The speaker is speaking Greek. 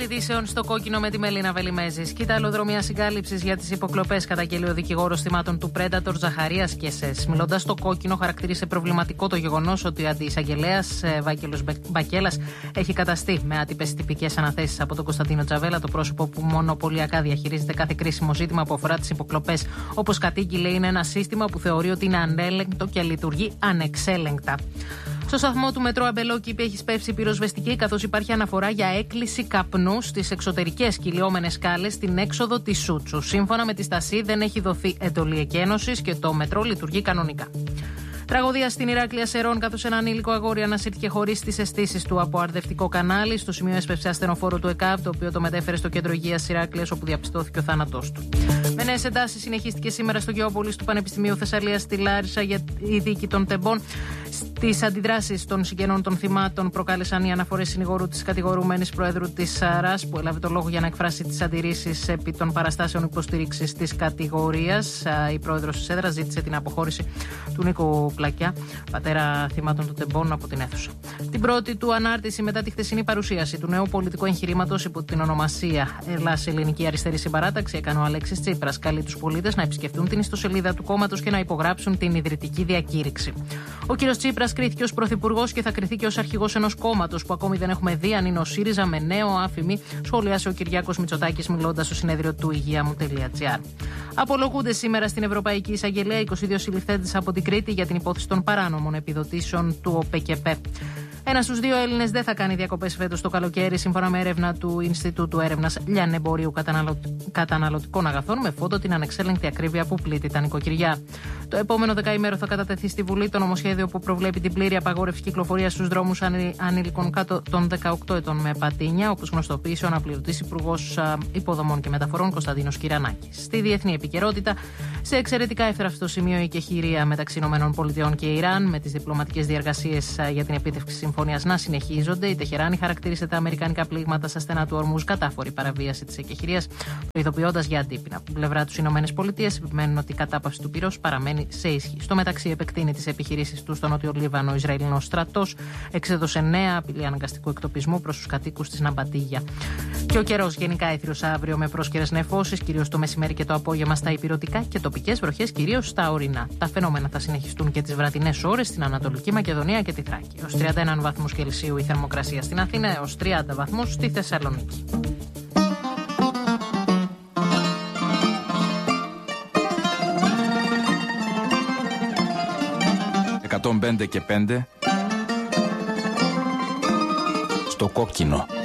ειδήσεων στο κόκκινο με τη Μελίνα Βελιμέζη. Κοίτα αλλοδρομία συγκάλυψη για τις υποκλοπές, καταγγέλει ο δικηγόρος θυμάτων του Predator Ζαχαρίας Κεσές. Μιλώντας στο κόκκινο, χαρακτήρισε προβληματικό το γεγονός ότι ο αντιεισαγγελέας Βάγγελος Μπακέλας έχει καταστεί με άτυπες τυπικές αναθέσεις από τον Κωνσταντίνο Τζαβέλα, το πρόσωπο που μονοπωλιακά διαχειρίζεται κάθε κρίσιμο ζήτημα που αφορά τις υποκλοπές. Όπως κατήγγειλε, είναι ένα σύστημα που θεωρεί ότι είναι ανέλεγκτο και λειτουργεί ανεξέλεγκτα. Στο σταθμό του μετρό Αμπελόκηπη έχει σπεύσει πυροσβεστική, καθώς υπάρχει αναφορά για έκκληση καπνού στις εξωτερικές κυλιόμενες σκάλες στην έξοδο της Σούτσου. Σύμφωνα με τη Στασή, δεν έχει δοθεί εντολή εκένωσης και το μετρό λειτουργεί κανονικά. Τραγωδία στην Ηράκλεια Σερών, καθώς ένα ανήλικο αγόρι ανασύρθηκε χωρίς τις αισθήσεις του από αρδευτικό κανάλι. Στο σημείο έσπευσε ασθενοφόρο του ΕΚΑΒ, το οποίο το μετέφερε στο κέντρο υγείας Ηράκλειας, όπου διαπιστώθηκε ο θάνατός του. Με νέες εντάσεις συνεχίστηκε σήμερα στο Γεώπολης του Πανεπιστημίου Θεσσαλίας στη Λάρισα για η δίκη των τεμπών. Στις αντιδράσεις των συγγενών των θυμάτων προκάλεσαν οι αναφορές συνηγόρου της κατηγορούμενης Προέδρου της ΡΑΣ, που έλαβε το λόγο για να εκφράσει τις αντιρρήσεις επί των παραστάσεων υποστήριξης της κατηγορίας. Η Πρόεδρος της έδρας ζήτησε την αποχώρηση του Νίκου Πλακιά, πατέρα θυμάτων των τεμπών, από την αίθουσα. Την πρώτη του ανάρτηση μετά τη χθεσινή παρουσίαση του νέου πολιτικού εγχειρήματος υπό την ονομασία Ελλάς Ελληνική Αριστερή Συμπαράταξη έκανε ο Αλέξης Τσίπρας. Καλεί τους πολίτες να επισκεφτούν την ιστοσελίδα του κόμματος και να υπογράψουν την ιδρυτική διακήρυξη. Ο κύριος Τσίπρας κρίθηκε ως πρωθυπουργός και θα κριθεί και ως αρχηγός ενός κόμματος που ακόμη δεν έχουμε δει αν είναι ο ΣΥΡΙΖΑ με νέο άφημη, σχολίασε ο Κυριάκος Μητσοτάκης μιλώντας στο συνέδριο του υγειαμου.gr. Απολογούνται σήμερα στην Ευρωπαϊκή Εισαγγελία 22 συλληφθέντες από την Κρήτη για την υπόθεση των παράνομων επιδοτήσεων του ΟΠΕΚΕΠΕ. Ένας στους δύο Έλληνες δεν θα κάνει διακοπές φέτος το καλοκαίρι, σύμφωνα με έρευνα του Ινστιτούτου Έρευνας Λιανεμπορίου Καταναλωτικών Αγαθών, με φόντο την ανεξέλεγκτη ακρίβεια που πλήττει τα νοικοκυριά. Το επόμενο δεκαήμερο θα κατατεθεί στη Βουλή το νομοσχέδιο που προβλέπει την πλήρη απαγόρευση κυκλοφορίας στους δρόμους ανήλικων κάτω των 18 ετών με πατίνια, όπως γνωστοποίησε ο αναπληρωτής Υπουργός Υποδομών και Μεταφορών Κωνσταντίνος Κυρανάκης. Στη διεθνή επικαιρότητα, σε εξαιρετικά εύθραυστο σημείο η κεχηρία μεταξύ ΗΠΑ και Ιράν, με τις διπλωματικές διεργασίες για την επίτευξη συμφωνίας να συνεχίζονται. Η Τεχεράνη χαρακτήρισε τα αμερικανικά πλήγματα στα στενά του Ορμούζ κατάφορη παραβίαση της εκεχηρίας, προειδοποιώντας για αντίπεινα. Από την πλευρά τους, οι ΗΠΑ επιμένουν ότι η κατάπαυση του πυρός παραμένει σε ισχύ. Στο μεταξύ, επεκτείνει τις επιχειρήσεις του στο Νότιο Λίβανο. Ο Ισραηλινός στρατός εξέδωσε νέα απειλή αναγκαστικού εκτοπισμού προς τους κατοίκους της Ναμπατίγια. Και ο καιρός γενικά έθριος αύριο με πρόσκαιρες νεφώσεις, κυρίως το μεσημέρι και το απόγευμα στα ηπειρωτικά και τοπικές βροχές κυρίως στα ορεινά. Τα φαινόμενα θα συνεχιστούν και τις βραδινές ώρες στην Ανατολική Μακεδονία και τη Θράκη. Ως 31 βαθμούς Κελσίου η θερμοκρασία στην Αθήνα, έως 30 βαθμούς στη Θεσσαλονίκη. «105 και 5» στο κόκκινο.